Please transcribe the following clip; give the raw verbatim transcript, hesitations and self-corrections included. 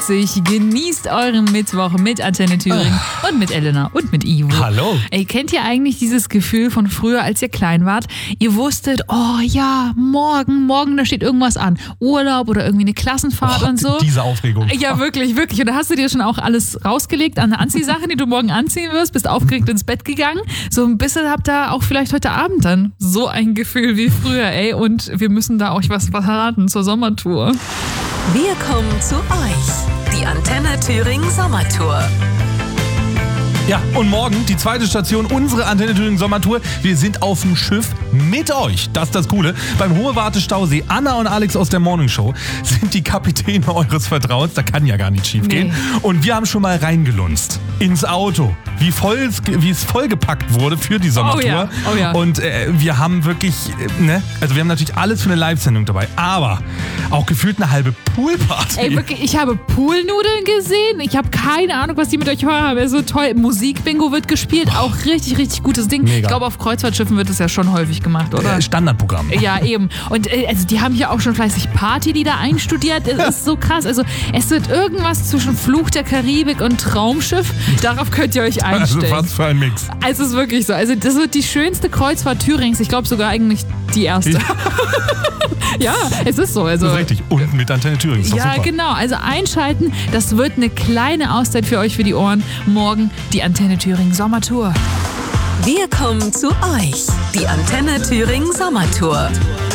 Genießt euren Mittwoch mit Antenne Thüringen oh. und mit Elena und mit Ivo. Hallo. Ey, kennt ihr eigentlich dieses Gefühl von früher, als ihr klein wart? Ihr wusstet, oh ja, morgen, morgen, da steht irgendwas an. Urlaub oder irgendwie eine Klassenfahrt oh, und so. Diese Aufregung. Ja, wirklich, wirklich. Und da hast du dir schon auch alles rausgelegt an Anziehsachen, die du morgen anziehen wirst, bist aufgeregt ins Bett gegangen. So ein bisschen habt ihr auch vielleicht heute Abend dann so ein Gefühl wie früher, ey. Und wir müssen da euch was verraten zur Sommertour. Wir kommen zu euch. Die Antenne Thüringen Sommertour. Ja, und morgen die zweite Station, unsere Antenne Thüringen Sommertour. Wir sind auf dem Schiff mit euch. Das ist das Coole. Beim Hohe Warte Stausee, Anna und Alex aus der Morning Show sind die Kapitäne eures Vertrauens. Da kann ja gar nicht schief gehen. Nee. Und wir haben schon mal reingelunzt ins Auto, wie, voll, wie es vollgepackt wurde für die Sommertour. Oh ja, oh ja. Und äh, wir haben wirklich, äh, ne, also wir haben natürlich alles für eine Live-Sendung dabei, aber auch gefühlt eine halbe Poolparty. Ey, wirklich, ich habe Poolnudeln gesehen. Ich habe keine Ahnung, was die mit euch haben. Es ist so toll. Musik-Bingo wird gespielt. Auch richtig, richtig gutes Ding. Mega. Ich glaube, auf Kreuzfahrtschiffen wird das ja schon häufig gemacht, oder? Äh, Standardprogramm. Ja, eben. Und äh, also die haben hier auch schon fleißig Partylieder einstudiert. Es ist so krass. Also es wird irgendwas zwischen Fluch der Karibik und Traumschiff. Darauf könnt ihr euch einstellen. Also was für ein Mix. Also es ist wirklich so. Also das wird die schönste Kreuzfahrt Thürings. Ich glaube sogar eigentlich die erste. Ja, ja, es ist so. Also, das ist richtig. Und mit Antenne Thüringen. Ist doch ja, super. genau. Also einschalten. Das wird eine kleine Auszeit für euch für die Ohren. Morgen die Antenne Thüringen Sommertour. Wir kommen zu euch. Die Antenne Thüringen Sommertour.